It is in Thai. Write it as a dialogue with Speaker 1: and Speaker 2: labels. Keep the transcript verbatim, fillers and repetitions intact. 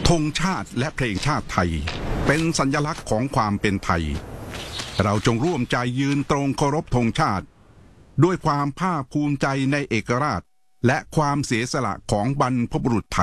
Speaker 1: ธงชาติและเพลงชาติไทยเป็นสัญลักษณ์ของความเป็นไทยเราจงร่วมใจยืนตรงเคารพธงชาติด้วยความภาคภูมิใจในเอกราชและความเสียสละของบรรพบุรุษไทย